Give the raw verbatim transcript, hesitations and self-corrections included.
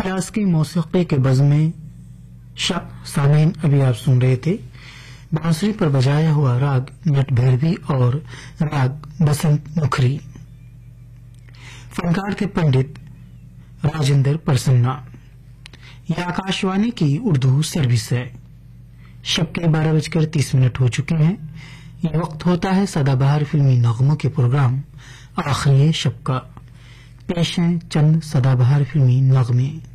क्लासिकी मौसीकी के बज़ में शब सामीन अभी आप सुन रहे थे बांसुरी पर बजाया हुआ राग नटभैरवी और राग बसंत मुखरी। फनकार थे पंडित राजेंद्र प्रसन्ना। यह आकाशवाणी की उर्दू सर्विस है। शब के बारह बजकर तीस मिनट हो चुके हैं। यह वक्त होता है सदाबहार फिल्मी नगमों के प्रोग्राम आखिरी शब का। पेश हैं चंद सदाबहार फिल्मी नगमे।